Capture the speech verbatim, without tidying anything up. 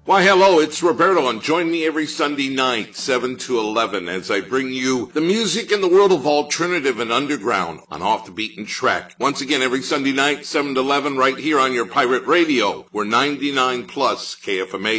Why, hello, it's Roberto, and join me every Sunday night, seven to eleven, as I bring you the music in the world of alternative and underground on Off the Beaten Track. Once again, every Sunday night, seven to eleven, right here on your pirate radio. We're ninety-nine plus K F M A.